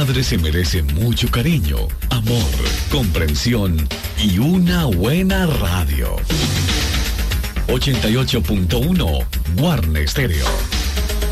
madre se merece mucho cariño, amor, comprensión y una buena radio. 88.1 Guarne Stereo.